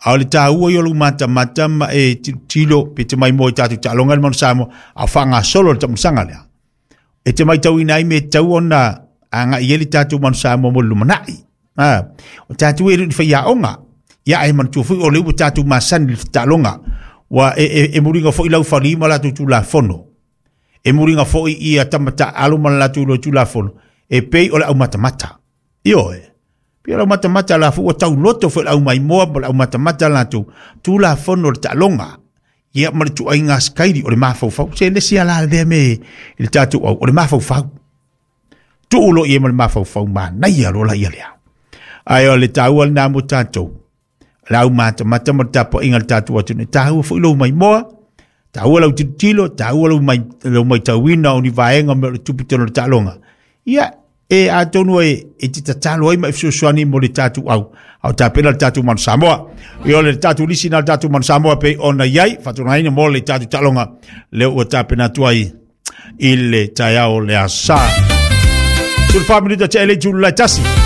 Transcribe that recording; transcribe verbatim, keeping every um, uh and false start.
au le tāua i o lu mata mata ma e tilo pe te mai mo i tātu tālonga le Samo a whanga solo le tamusanga lea. E te mai tau ina i me tau ona anga i eli tātu Samo mo lumanai. O tātu e rin whaia onga. Ia e man tuafu o leu tātu masani le tālonga. Wa e, e, e muringa fo i lau whalima la tu tu la fono. E muringa fo i a tamata aluma la tu lo tu la fono. E pei o le au matamata. Io e. Pia lau matamata la fu o tau loto fo au mai moa po lau matamata la tu. Tu la fono le tālonga. Ia mali tu ai ngā skairi o le mafau fau. Se le si ala le me il tātu au o le mafau fau. Tu ulo i e mali mafau fau ma nai alo la ia lea. Ai o le tau al nā mo tātou. Lau mata mata mata po ingal tatu atu ne tahu fu lo mai moa tahu lau tilo tahu lau mai lau mai tawina oni vaenga me tupitolo talonga ia e atonu e e tita talo ai mai fso swani mo le tatu au au tapela tatu man Samoa io le tatu lisina tatu man Samoa pe ona yai fatuna ina mo le tatu talonga le o tapena tuai il le tayao le asa sul family da tele jula tasi